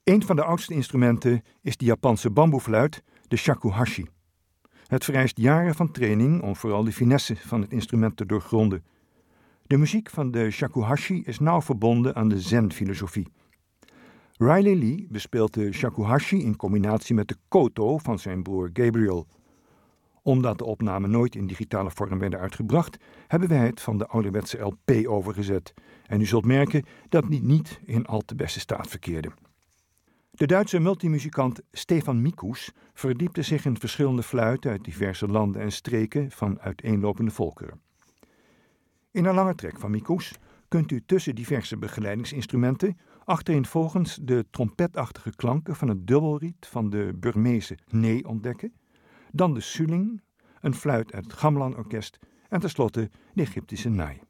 Een van de oudste instrumenten is de Japanse bamboefluit, de shakuhachi. Het vereist jaren van training om vooral de finesse van het instrument te doorgronden. De muziek van de shakuhachi is nauw verbonden aan de zen-filosofie. Riley Lee bespeelt de shakuhachi in combinatie met de koto van zijn broer Gabriel. Omdat de opnamen nooit in digitale vorm werden uitgebracht, hebben wij het van de ouderwetse LP overgezet. En u zult merken dat die niet in al te beste staat verkeerde. De Duitse multimuzikant Stefan Micus verdiepte zich in verschillende fluiten uit diverse landen en streken van uiteenlopende volkeren. In een lange trek van Micus kunt u tussen diverse begeleidingsinstrumenten achtereenvolgens de trompetachtige klanken van het dubbelriet van de Burmeese nee ontdekken, dan de suling, een fluit uit het gamelan-orkest en tenslotte de Egyptische naai.